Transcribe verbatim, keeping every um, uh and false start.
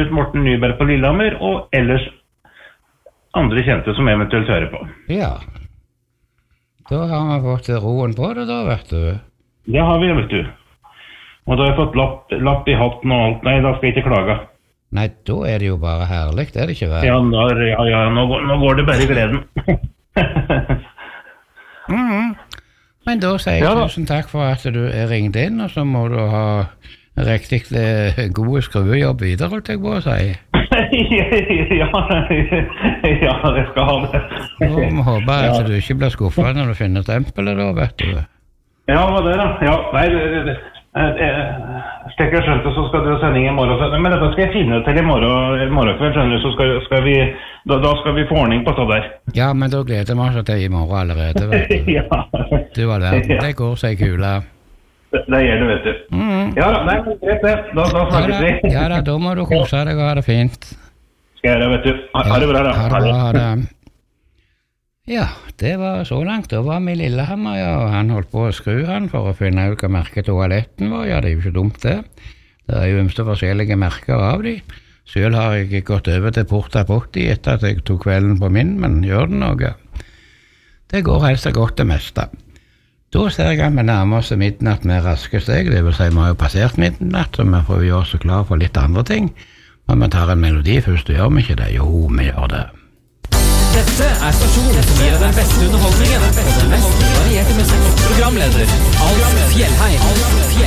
Knut Morten Nyberg på Lillehammer, og ellers andre kjente som eventuelt hører på. Ja. Da har vi fått roen på det da, vet du. Det har vi, vet du. Og da har jeg fått lapp, lapp i hatten og alt. Nei, da skal jeg ikke klage. Nei, da er det jo bare herlig, det er det ikke vel? Ja, da, ja, ja nå, går, nå går det bare i gleden. mm. Men da sier jeg ja, da. Tusen takk for at du er ringt inn, og så må du ha riktig gode skruejobb videre, holdt jeg på å si. ja, ja, jeg skal ha det. Og vi håper at ja. Du ikke blir skuffet når du finner tempelet da, vet du. Ja, hva det da? Ja, nei, det, det, slik jeg skjønte, så skal du ha sending i morgen. Men dette skal jeg finne til i morgen, morgen kveld, skjønner du, så skal, skal vi, da, da skal vi få ordning på det der. Ja, men da gleder vi oss til i morgen allerede, vet du. ja. Du var der, det går seg kula. Det, det gjør det, vet du. Mm. Ja, nei, greit det. Da, da snakkes vi. Ja da, da må du kose deg og ha det fint. Skal jeg gjøre det, vet du. Ha, ha det bra da. Ha det bra, ha det. Ja, det var så langt. Da var vi i Lillehammer, ja, og han holdt på å skru han for å finne ut hva merket toaletten var. Ja, det er jo ikke dumt det. Det er jo ymste forskjellige merker av de. Selv har jeg gått over til Porta Potti etter at jeg tok kvelden på min, men gjør det noe. Det går helst godt det meste. Da ser jeg at vi nærmer oss midnatt med raske steg, det vil si vi har jo passert midnatt, så vi får gjøre oss klar for litt andre ting. Men vi tar en melodi først, gjør vi ikke det? Jo, vi gjør det. Dette er stasjonen som gir den beste underholdningen, og den mest varierte musikk. Programleder Alf Fjellheim.